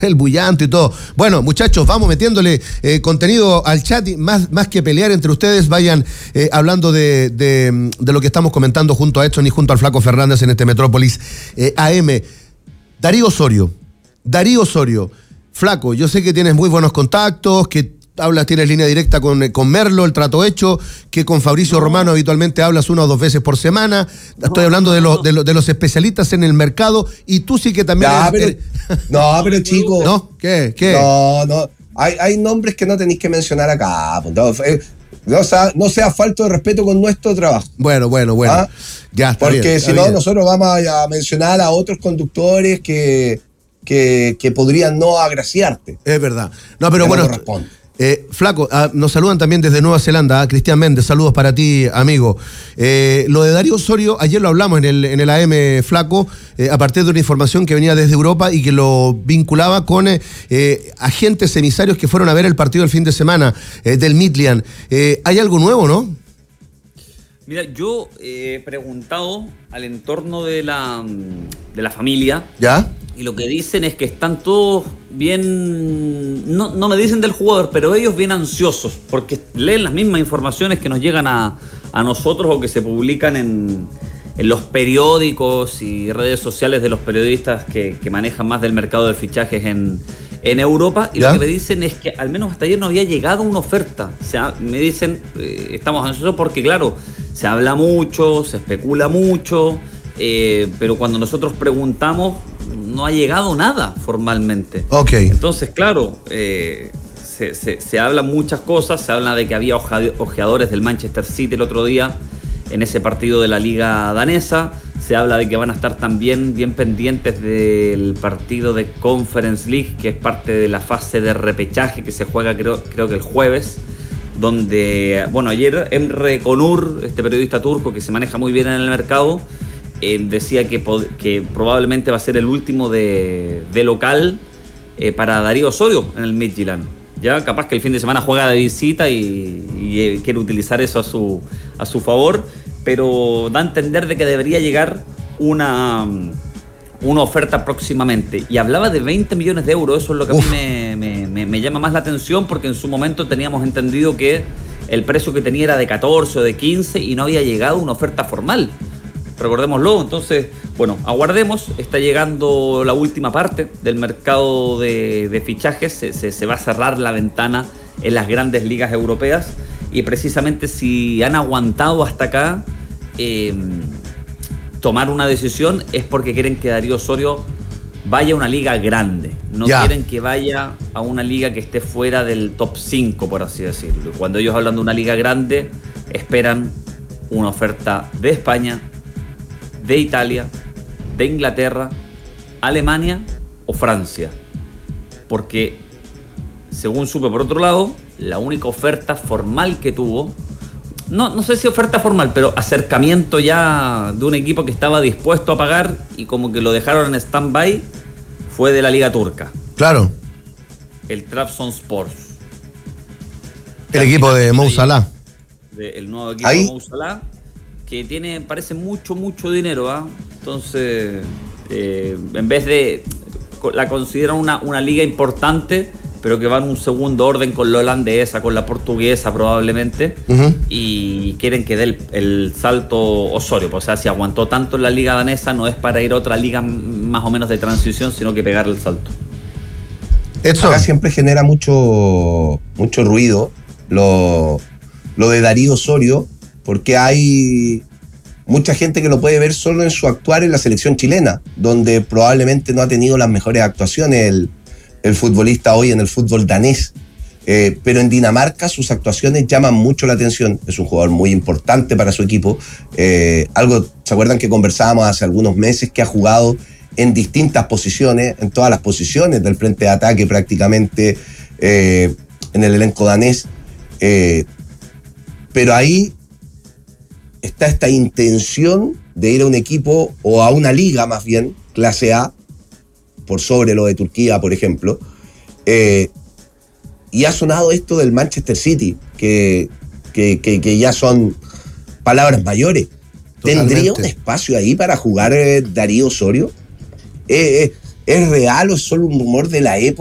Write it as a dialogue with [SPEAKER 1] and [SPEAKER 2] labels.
[SPEAKER 1] El bullanto y todo. Bueno, muchachos, vamos metiéndole contenido al chat y más que pelear entre ustedes, vayan hablando de lo que estamos comentando junto a Edson y junto al Flaco Fernández en este Metrópolis AM. Darío Osorio. Flaco, yo sé que tienes muy buenos contactos, que tienes línea directa con Merlo, el trato hecho, que con Fabricio Romano habitualmente hablas 1 o 2 veces por semana. Estoy hablando de los especialistas en el mercado, y tú sí que también...
[SPEAKER 2] pero chico...
[SPEAKER 1] ¿No? ¿Qué?
[SPEAKER 2] No. Hay nombres que no tenéis que mencionar acá. No sea falta de respeto con nuestro trabajo.
[SPEAKER 1] Bueno.
[SPEAKER 2] ¿Ah?
[SPEAKER 1] Ya, está
[SPEAKER 2] porque
[SPEAKER 1] bien,
[SPEAKER 2] si no, nosotros vamos a mencionar a otros conductores que podrían no agraciarte.
[SPEAKER 1] Es verdad. No, pero bueno...
[SPEAKER 2] corresponde.
[SPEAKER 1] Flaco, nos saludan también desde Nueva Zelanda, Cristian Méndez, saludos para ti, amigo. Lo de Darío Osorio, ayer lo hablamos en el AM, Flaco, a partir de una información que venía desde Europa y que lo vinculaba con agentes emisarios que fueron a ver el partido el fin de semana del Midtjylland. ¿Hay algo nuevo, no?
[SPEAKER 3] Mira, yo he preguntado al entorno de la familia.
[SPEAKER 1] ¿Ya?
[SPEAKER 3] Y lo que dicen es que están todos bien, no me dicen del jugador, pero ellos bien ansiosos, porque leen las mismas informaciones que nos llegan a nosotros o que se publican en los periódicos y redes sociales de los periodistas que manejan más del mercado de fichajes en Europa. Y ¿ya? Lo que me dicen es que al menos hasta ayer no había llegado una oferta. O sea, me dicen, estamos ansiosos porque, claro, se habla mucho, se especula mucho, pero cuando nosotros preguntamos, no ha llegado nada formalmente.
[SPEAKER 1] Okay.
[SPEAKER 3] Entonces, claro, se hablan muchas cosas. Se habla de que había ojeadores del Manchester City el otro día en ese partido de la Liga Danesa. Se habla de que van a estar también bien pendientes del partido de Conference League, que es parte de la fase de repechaje que se juega creo que el jueves, donde, bueno, ayer Emre Konur, este periodista turco que se maneja muy bien en el mercado, decía que probablemente va a ser el último de local para Darío Osorio en el Midtjylland. Ya capaz que el fin de semana juega de visita y quiere utilizar eso a su favor, pero da a entender de que debería llegar una oferta próximamente. Y hablaba de 20 millones de euros, eso es lo que a mí me llama más la atención, porque en su momento teníamos entendido que el precio que tenía era de 14 o de 15 y no había llegado una oferta formal. Recordémoslo. Entonces, bueno, aguardemos. Está llegando la última parte del mercado de fichajes. Se va a cerrar la ventana en las grandes ligas europeas. Y precisamente si han aguantado hasta acá tomar una decisión es porque quieren que Darío Osorio vaya a una liga grande. No quieren que vaya a una liga que esté fuera del top 5, por así decirlo. Cuando ellos hablan de una liga grande, esperan una oferta de España, de Italia, de Inglaterra, Alemania o Francia. Porque, según supe por otro lado, la única oferta formal que tuvo, no sé si oferta formal, pero acercamiento ya de un equipo que estaba dispuesto a pagar y como que lo dejaron en stand-by, fue de la Liga Turca.
[SPEAKER 1] Claro.
[SPEAKER 3] El Trabzonspor.
[SPEAKER 1] El equipo de Mo Salah.
[SPEAKER 3] El nuevo equipo de Mo Salah, que tiene, parece mucho dinero, ¿ah? Entonces, en vez de, la consideran una liga importante, pero que va en un segundo orden con la holandesa, con la portuguesa probablemente, y quieren que dé el salto Osorio. O sea, si aguantó tanto en la liga danesa, no es para ir a otra liga más o menos de transición, sino que pegar el salto.
[SPEAKER 2] Acá siempre genera mucho ruido lo de Darío Osorio, porque hay mucha gente que lo puede ver solo en su actuar en la selección chilena, donde probablemente no ha tenido las mejores actuaciones el futbolista hoy en el fútbol danés. Pero en Dinamarca sus actuaciones llaman mucho la atención. Es un jugador muy importante para su equipo. ¿Se acuerdan que conversábamos hace algunos meses que ha jugado en distintas posiciones, en todas las posiciones del frente de ataque prácticamente, en el elenco danés? Pero ahí está esta intención de ir a un equipo o a una liga más bien, clase A, por sobre lo de Turquía, por ejemplo, y ha sonado esto del Manchester City, que ya son palabras mayores. Totalmente. ¿Tendría un espacio ahí para jugar Darío Osorio? Es ¿Es real o es solo un rumor de la época?